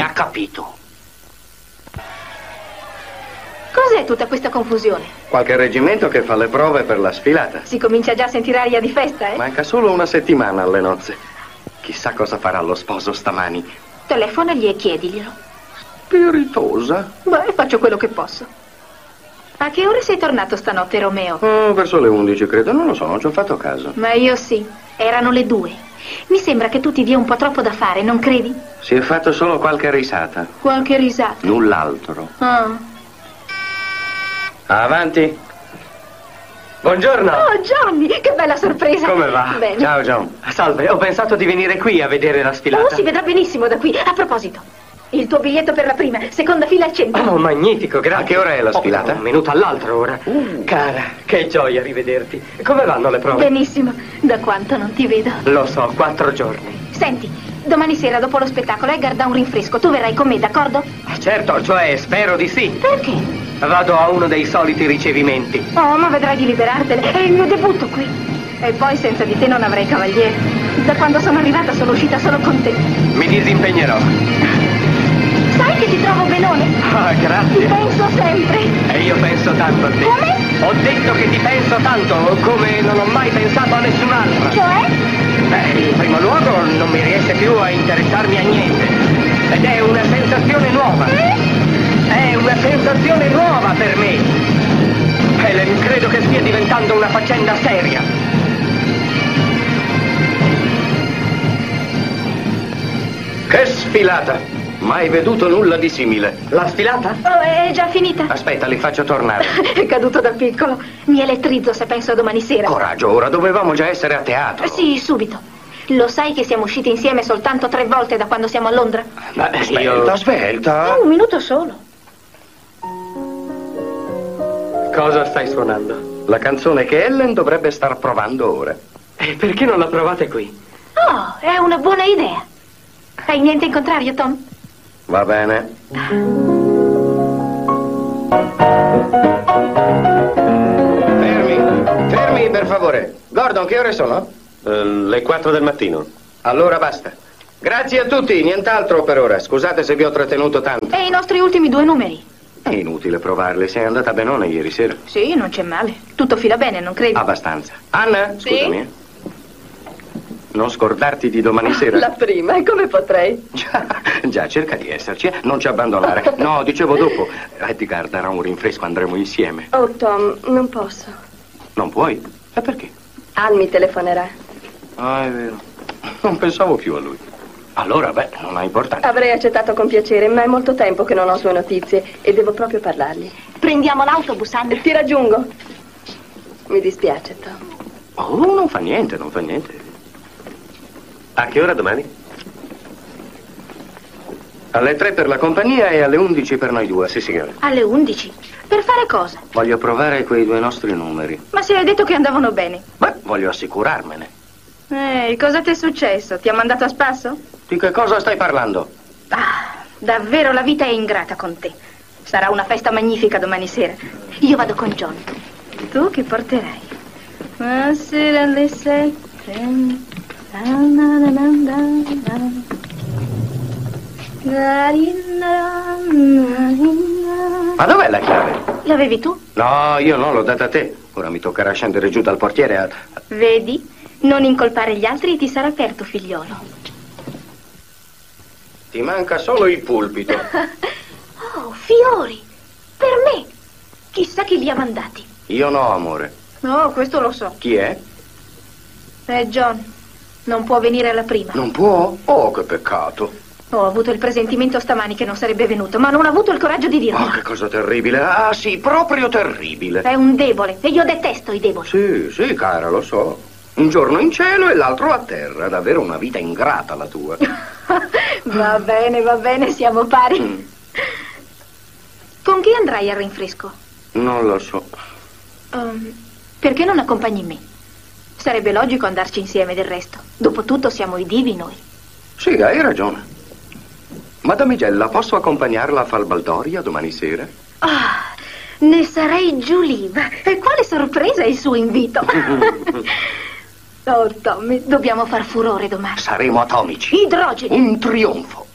ha capito. Cos'è tutta questa confusione? Qualche reggimento che fa le prove per la sfilata. Si comincia già a sentire aria di festa, eh? Manca solo una settimana alle nozze. Chissà cosa farà lo sposo stamani. Telefonagli e chiediglielo. Spiritosa. Beh, faccio quello che posso. A che ore sei tornato stanotte, Romeo? Verso le 11, credo. Non lo so, non ci ho fatto caso. Ma io sì. Erano le 2. Mi sembra che tu ti dia un po' troppo da fare, non credi? Si è fatto solo qualche risata. Qualche risata. Null'altro. Ah. Avanti. Buongiorno. Oh, Johnny, che bella sorpresa. Come va? Bene. Ciao, John. Salve, ho pensato di venire qui a vedere la sfilata. Oh, si vedrà benissimo da qui. A proposito, il tuo biglietto per la prima, seconda fila al centro. Oh, magnifico, grazie. A che ora è la sfilata? Un minuto all'altro ora. Cara, che gioia rivederti. Come vanno le prove? Benissimo. Da quanto non ti vedo? Lo so, 4 giorni. Senti, domani sera dopo lo spettacolo Edgar dà un rinfresco. Tu verrai con me, d'accordo? Certo, cioè spero di sì. Perché? Vado a uno dei soliti ricevimenti. Oh, ma vedrai di liberartene. È il mio debutto qui. E poi senza di te non avrei cavaliere. Da quando sono arrivata sono uscita solo con te. Mi disimpegnerò. Sai che ti trovo benone? Ah, Ti grazie. penso sempre. E io penso tanto a te. Come? Ho detto che ti penso tanto, come non ho mai pensato a nessun'altra. Cioè? In primo luogo non mi riesce più a interessarmi a niente. Ed è una sensazione nuova. È una sensazione nuova per me. Helen, credo che stia diventando una faccenda seria. Che sfilata! Mai veduto nulla di simile. La sfilata? Oh, è già finita. Aspetta, li faccio tornare. È caduto da piccolo. Mi elettrizzo se penso a domani sera. Coraggio, ora dovevamo già essere a teatro. Sì, subito. Lo sai che siamo usciti insieme soltanto 3 volte da quando siamo a Londra? Ma Svelta, svelta. Un minuto solo. Cosa stai suonando? La canzone che Ellen dovrebbe star provando ora. E perché non la provate qui? Oh, è una buona idea. Hai niente in contrario, Tom? Va bene. Fermi, per favore. Gordon, che ore sono? Le 4 del mattino. Allora basta. Grazie a tutti, nient'altro per ora. Scusate se vi ho trattenuto tanto. E i nostri ultimi 2 numeri? È inutile provarli, sei andata benone ieri sera. Sì, non c'è male. Tutto fila bene, non credi? Abbastanza. Anna, Sì? scusami. Non scordarti di domani sera. La prima, e come potrei? Già, cerca di esserci, non ci abbandonare. No, dicevo dopo. Edgar darà un rinfresco, andremo insieme. Oh, Tom, non posso. Non puoi? E perché? Al mi telefonerà. Ah, è vero. Non pensavo più a lui. Allora, beh, non ha importanza. Avrei accettato con piacere, ma è molto tempo che non ho sue notizie e devo proprio parlargli. Prendiamo l'autobus, Anna. Ti raggiungo. Mi dispiace, Tom. Oh, non fa niente, non fa niente. A che ora domani? Alle 3 per la compagnia e alle 11 per noi due. Sì, signore. Alle 11? Per fare cosa? Voglio provare quei 2 nostri numeri. Ma se hai detto che andavano bene. Beh, voglio assicurarmene. Ehi, cosa ti è successo? Ti ha mandato a spasso? Di che cosa stai parlando? Ah, davvero la vita è ingrata con te. Sarà una festa magnifica domani sera. Io vado con John. Tu che porterai? Ma sera alle 7. Ma dov'è la chiave? L'avevi tu? No, io no, l'ho data a te. Ora mi toccherà scendere giù dal portiere a... Vedi? Non incolpare gli altri e ti sarà aperto, figliolo. Ti manca solo il pulpito. Oh, fiori! Per me! Chissà chi li ha mandati. Io no, amore. No, questo lo so. Chi è? È John. Non può venire alla prima. Non può? Oh, che peccato. Ho avuto il presentimento stamani che non sarebbe venuto, ma non ho avuto il coraggio di dirlo. Oh, che cosa terribile. Ah, sì, proprio terribile. È un debole e io detesto i deboli. Sì, sì, cara, lo so. Un giorno in cielo e l'altro a terra. Davvero una vita ingrata la tua. Va bene, siamo pari. Con chi andrai al rinfresco? Non lo so. Perché non accompagni me? Sarebbe logico andarci insieme del resto. Dopotutto siamo i divi noi. Sì, hai ragione. Ma damigella, posso accompagnarla a Falbaldoria domani sera? Ah, ne sarei giù lì. E quale sorpresa il suo invito. Oh, Tommy, dobbiamo far furore domani. Saremo atomici. Idrogeni. Un trionfo.